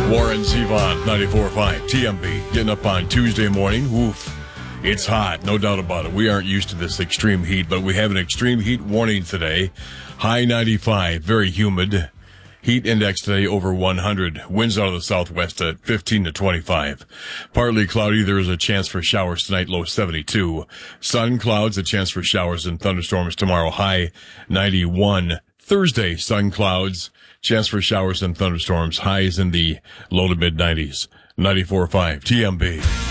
Warren Zevon, 94.5 TMB, getting up on Tuesday morning. Woof. It's hot, no doubt about it. We aren't used to this extreme heat, but we have an extreme heat warning today. High 95, very humid. Heat index today over 100. Winds out of the southwest at 15 to 25. Partly cloudy. There is a chance for showers tonight, low 72. Sun, clouds, a chance for showers and thunderstorms tomorrow, high 91. Thursday, sun, clouds, chance for showers and thunderstorms, highs in the low to mid 90s. 94.5 TMB.